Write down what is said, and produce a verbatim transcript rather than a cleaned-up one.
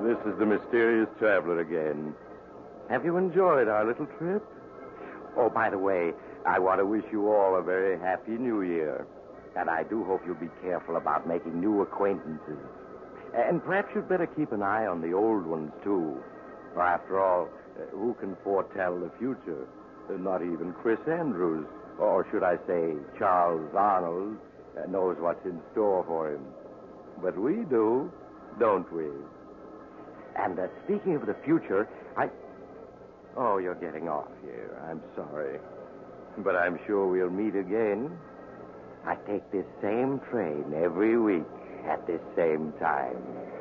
This is the mysterious traveler again. Have you enjoyed our little trip? Oh, by the way, I want to wish you all a very happy new year. And I do hope you'll be careful about making new acquaintances. And perhaps you'd better keep an eye on the old ones, too. For after all, uh, who can foretell the future? Uh, not even Chris Andrews, or should I say Charles Arnold, uh, knows what's in store for him. But we do, don't we? And uh, speaking of the future, I... Oh, you're getting off here. I'm sorry. But I'm sure we'll meet again. I take this same train every week at this same time.